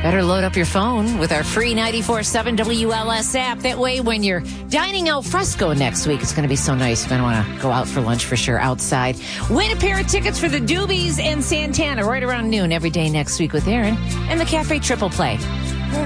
Better load up your phone with our free 94.7 WLS app. That way, when you're dining al fresco next week, it's going to be so nice. You're going to want to go out for lunch for sure outside. Win a pair of tickets for the Doobies and Santana right around noon every day next week with Aaron and the Cafe Triple Play.